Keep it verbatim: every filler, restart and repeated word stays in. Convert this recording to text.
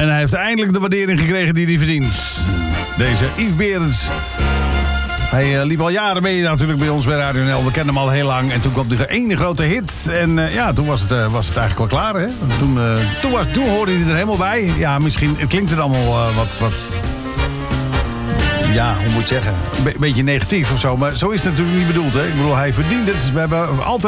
En hij heeft eindelijk de waardering gekregen die hij verdient. Deze Yves Berends. Hij uh, liep al jaren mee natuurlijk bij ons bij Radio N L. We kenden hem al heel lang. En toen kwam de ene grote hit. En uh, ja, toen was het, uh, was het eigenlijk wel klaar. Hè? Toen, uh, toen, was, toen hoorde hij er helemaal bij. Ja, misschien klinkt het allemaal uh, wat... wat ja, hoe moet ik zeggen? Een be- beetje negatief of zo. Maar zo is het natuurlijk niet bedoeld. Hè? Ik bedoel, hij verdient het. We hebben altijd...